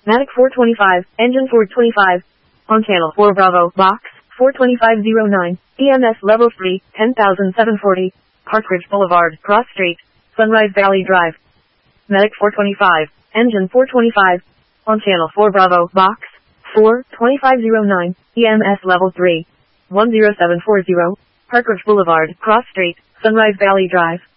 Matic 425, engine 425. On channel 4 Bravo, box 42509, EMS level 3, 10,740, Park Ridge Boulevard, Cross Street, Sunrise Valley Drive. Medic 425, engine 425. On channel 4 Bravo, box 42509, EMS level 3, 10740, Park Ridge Boulevard, Cross Street, Sunrise Valley Drive.